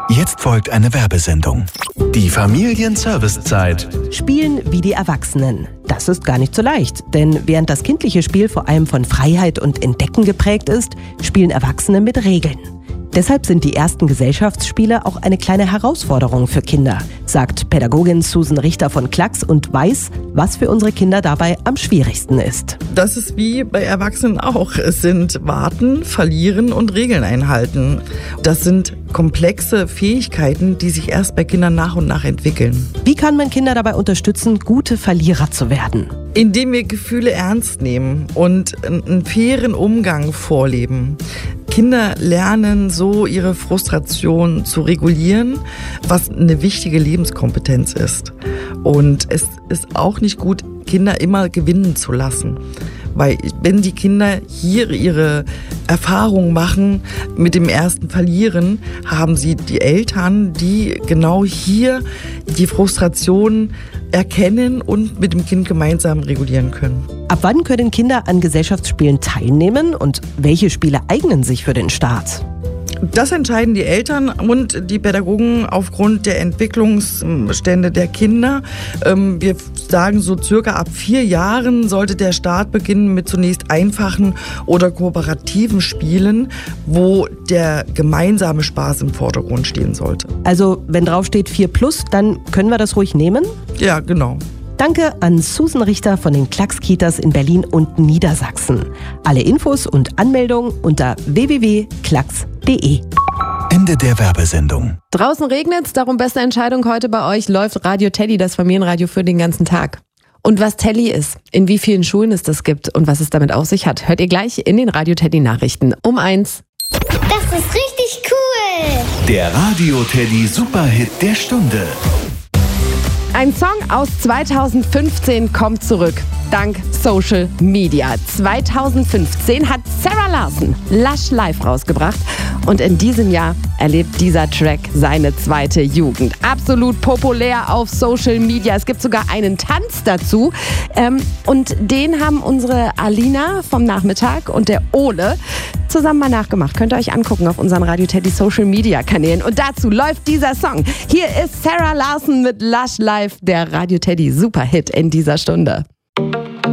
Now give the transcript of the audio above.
Jetzt folgt eine Werbesendung. Die Familienservicezeit. Spielen wie die Erwachsenen. Das ist gar nicht so leicht, denn während das kindliche Spiel vor allem von Freiheit und Entdecken geprägt ist, spielen Erwachsene mit Regeln. Deshalb sind die ersten Gesellschaftsspiele auch eine kleine Herausforderung für Kinder, sagt Pädagogin Susan Richter von Klacks und weiß, was für unsere Kinder dabei am schwierigsten ist. Das ist wie bei Erwachsenen auch. Es sind Warten, Verlieren und Regeln einhalten. Das sind komplexe Fähigkeiten, die sich erst bei Kindern nach und nach entwickeln. Wie kann man Kinder dabei unterstützen, gute Verlierer zu werden? Indem wir Gefühle ernst nehmen und einen fairen Umgang vorleben. Kinder lernen so ihre Frustration zu regulieren, was eine wichtige Lebenskompetenz ist. Und es ist auch nicht gut, Kinder immer gewinnen zu lassen. Weil wenn die Kinder hier ihre Erfahrungen machen mit dem ersten Verlieren, haben sie die Eltern, die genau hier die Frustration erkennen und mit dem Kind gemeinsam regulieren können. Ab wann können Kinder an Gesellschaftsspielen teilnehmen und welche Spiele eignen sich für den Start? Das entscheiden die Eltern und die Pädagogen aufgrund der Entwicklungsstände der Kinder. Wir sagen, so circa ab 4 Jahren sollte der Start beginnen mit zunächst einfachen oder kooperativen Spielen, wo der gemeinsame Spaß im Vordergrund stehen sollte. Also wenn drauf steht 4+, dann können wir das ruhig nehmen? Ja, genau. Danke an Susan Richter von den Klacks-Kitas in Berlin und Niedersachsen. Alle Infos und Anmeldungen unter www.klacks.de. Ende der Werbesendung. Draußen regnet's, darum beste Entscheidung heute bei euch läuft Radio Teddy, das Familienradio für den ganzen Tag. Und was Telly ist, in wie vielen Schulen es das gibt und was es damit auf sich hat, hört ihr gleich in den Radio Teddy Nachrichten um 1. Das ist richtig cool! Der Radio Teddy Superhit der Stunde. Ein Song aus 2015 kommt zurück, dank Social Media. 2015 hat Sarah Larson Lush Live rausgebracht und in diesem Jahr erlebt dieser Track seine zweite Jugend. Absolut populär auf Social Media. Es gibt sogar einen Tanz dazu und den haben unsere Alina vom Nachmittag und der Ole zusammen mal nachgemacht. Könnt ihr euch angucken auf unseren Radio Teddy Social Media Kanälen. Und dazu läuft dieser Song. Hier ist Sarah Larson mit Lush Live, der Radio Teddy Superhit in dieser Stunde.